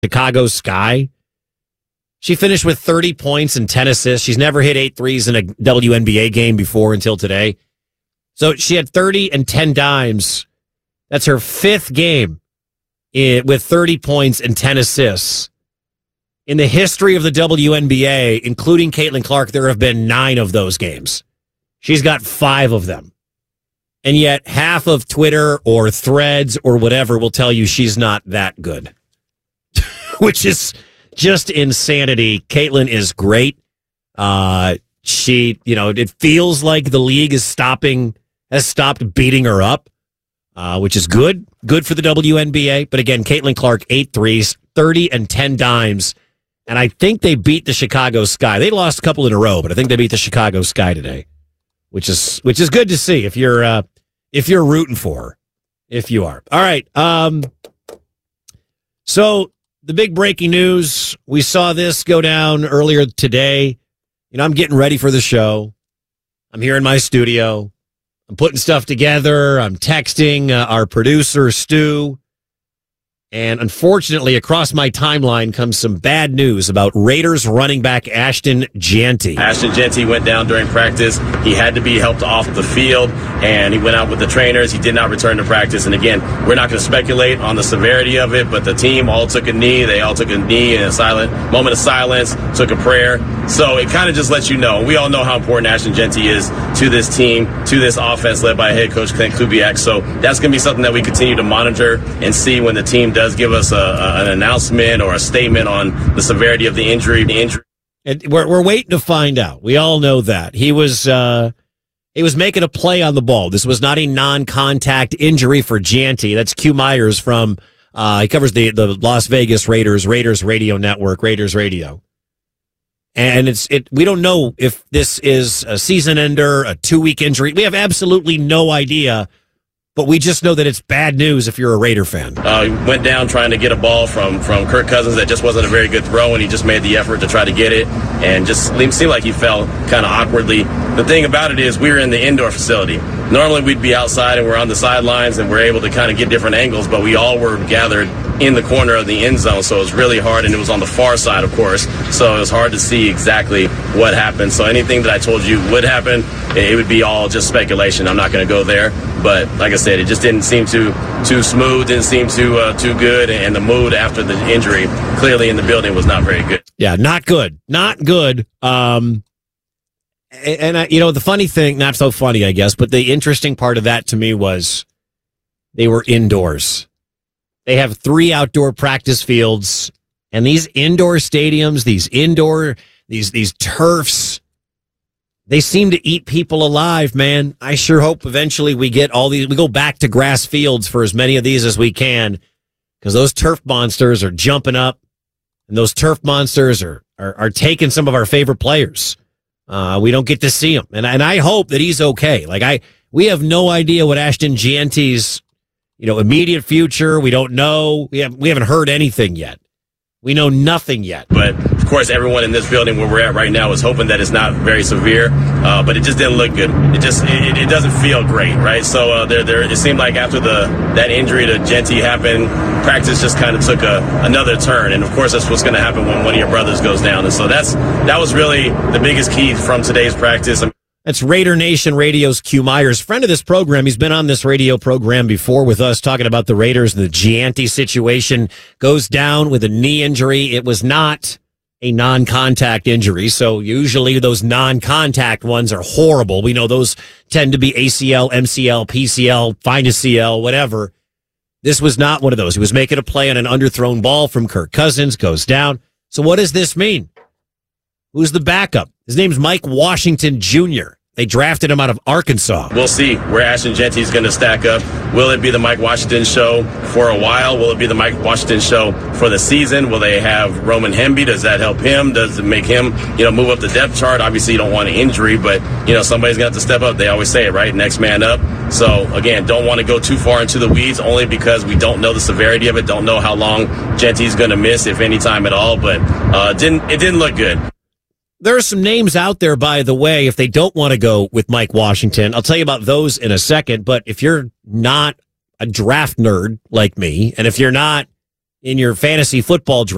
Chicago Sky. She finished with 30 points and 10 assists. She's never hit 8 threes in a WNBA game before until today. So she had 30 and 10 dimes. That's her 5th game with 30 points and 10 assists. In the history of the WNBA, including Caitlin Clark, there have been 9 of those games. She's got 5 of them. And yet half of Twitter or Threads or whatever will tell you she's not that good, which is just insanity. Caitlin is great. It feels like the league has stopped beating her up, which is good. Good for the WNBA. But again, Caitlin Clark, 8 threes, 30 and 10 dimes. And I think they beat the Chicago Sky. They lost a couple in a row, but I think they beat the Chicago Sky today, which is good to see if you're rooting for her, if you are. All right. So the big breaking news, we saw this go down earlier today. I'm getting ready for the show. I'm here in my studio. I'm putting stuff together. I'm texting our producer, Stu. And unfortunately, across my timeline comes some bad news about Raiders running back Ashton Jeanty. Ashton Jeanty went down during practice. He had to be helped off the field, and he went out with the trainers. He did not return to practice. And again, we're not going to speculate on the severity of it, but the team all took a knee. They all took a knee in a moment of silence, took a prayer. So it kind of just lets you know. We all know how important Ashton Jeanty is to this team, to this offense led by head coach Clint Kubiak. So that's going to be something that we continue to monitor and see when the team does give us an announcement or a statement on the severity of the injury. And we're waiting to find out. We all know that he was making a play on the ball. This was not a non-contact injury for Jeanty. That's Q Myers from he covers the Las Vegas Raiders Radio Network, Raiders Radio. And we don't know if this is a season ender, a 2-week injury. We have absolutely no idea. But we just know that it's bad news if you're a Raider fan. He went down trying to get a ball from Kirk Cousins that just wasn't a very good throw, and he just made the effort to try to get it, and just seemed like he fell kind of awkwardly. The thing about it is we were in the indoor facility. Normally we'd be outside and we're on the sidelines and we're able to kind of get different angles, but we all were gathered in the corner of the end zone, so it was really hard, and it was on the far side, of course, so it was hard to see exactly what happened. So anything that I told you would happen, it would be all just speculation. I'm not going to go there, but like I said, it just didn't seem too smooth, didn't seem too good, and the mood after the injury clearly in the building was not very good. Yeah, not good. And the funny thing, not so funny, I guess, but the interesting part of that to me was they were indoors. They have 3 outdoor practice fields, and these indoor stadiums, these turfs, they seem to eat people alive, man. I sure hope eventually we go back to grass fields for as many of these as we can, because those turf monsters are jumping up, and those turf monsters are taking some of our favorite players. We don't get to see him, and I hope that he's okay. We have no idea what Ashton Jeanty's immediate future. We don't know. We haven't heard anything yet. We know nothing yet. But of course, everyone in this building where we're at right now is hoping that it's not very severe. But it just didn't look good. It doesn't feel great, right? So it seemed like after that injury to Jeanty happened, practice just kind of took another turn. And of course, that's what's going to happen when one of your brothers goes down. And so that was really the biggest key from today's practice. That's Raider Nation Radio's Q Myers, friend of this program. He's been on this radio program before with us talking about the Raiders. The Jeanty situation goes down with a knee injury. It was not a non-contact injury, so usually those non-contact ones are horrible. We know those tend to be ACL, MCL, PCL, find a CL, whatever. This was not one of those. He was making a play on an underthrown ball from Kirk Cousins, goes down. So what does this mean? Who's the backup? His name's Mike Washington Jr. They drafted him out of Arkansas. We'll see where Ashton Jeanty is going to stack up. Will it be the Mike Washington show for a while? Will it be the Mike Washington show for the season? Will they have Roman Hemby? Does that help him? Does it make him, move up the depth chart? Obviously, you don't want an injury, but, somebody's going to have to step up. They always say it, right? Next man up. So, again, don't want to go too far into the weeds only because we don't know the severity of it, don't know how long Jeanty's going to miss, if any time at all, but it didn't look good. There are some names out there, by the way, if they don't want to go with Mike Washington. I'll tell you about those in a second. But if you're not a draft nerd like me, and if you're not in your fantasy football draft,